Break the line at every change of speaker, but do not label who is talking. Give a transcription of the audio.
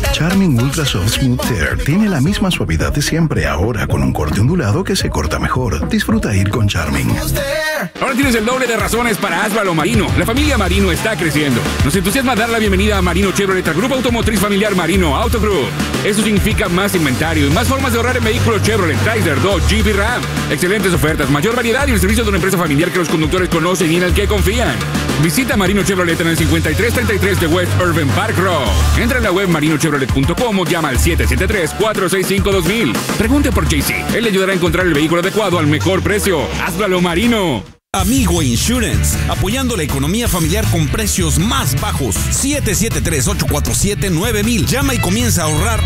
Charmin Ultra Soft Smooth Tear tiene la misma suavidad de siempre, ahora con un corte ondulado que se corta mejor. Disfruta ir con Charmin.
Ahora tienes el doble de razones para Asvalo Marino. La familia Marino está creciendo. Nos entusiasma dar la bienvenida a Marino Chevrolet, al grupo automotriz familiar Marino Auto Group. Eso significa más inventario y más formas de ahorrar en vehículos Chevrolet, Chrysler, Dodge, Jeep y Ram. Excelentes ofertas, mayor variedad y el servicio de una empresa familiar que los conductores conocen y en el que confían. Visita Marino Chevrolet en el 5333 de West Irving Park Road. Entra en la web marinochevrolet.com o llama al 773-465-2000. Pregunte por JC. Él le ayudará a encontrar el vehículo adecuado al mejor precio. Hazlo Marino.
Amigo Insurance, apoyando la economía familiar con precios más bajos. 773-847-9000. Llama y comienza a ahorrar